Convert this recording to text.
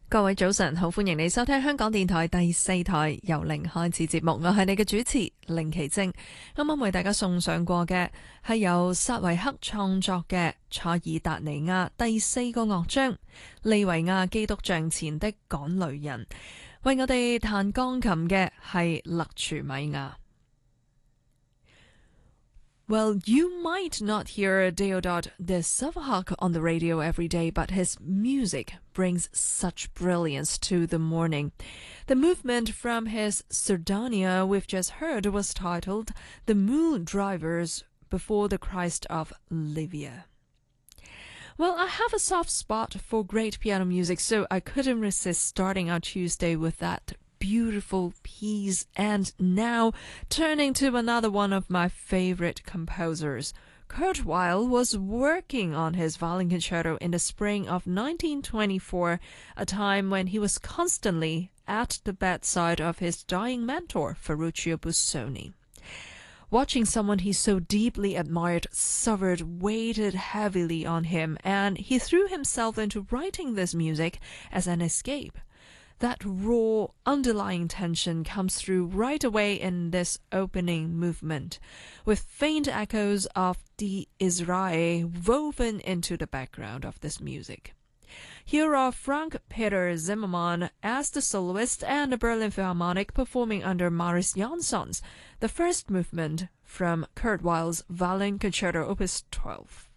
各位早晨，好歡迎你收聽香港電台第四台由零開始節目，我係你嘅主持凌奇晶。啱啱為大家送上過嘅係由薩維克創作嘅塞爾達尼亞第四個樂章利維亞基督像前的趕雷人，為我哋彈鋼琴嘅係勒柱米亞。Well, you might not hear Deodat de Silverhawk on the radio every day, but his music brings such brilliance to the morning. The movement from his Sardinia we've just heard was titled The Mule Drivers Before the Christ of Livia. Well, I have a soft spot for great piano music, so I couldn't resist starting our Tuesday with that beautiful piece, and now turning to another one of my favorite composers. Kurt Weill was working on his violin concerto in the spring of 1924, a time when he was constantly at the bedside of his dying mentor, Ferruccio Busoni. Watching someone he so deeply admired suffered weighed heavily on him, and he threw himself into writing this music as an escape.That raw, underlying tension comes through right away in this opening movement, with faint echoes of Die Israel woven into the background of this music. Here are Frank-Peter Zimmermann as the soloist and the Berlin Philharmonic performing under Marius Jansons, the first movement from Kurt Weill's Violin Concerto Opus 12.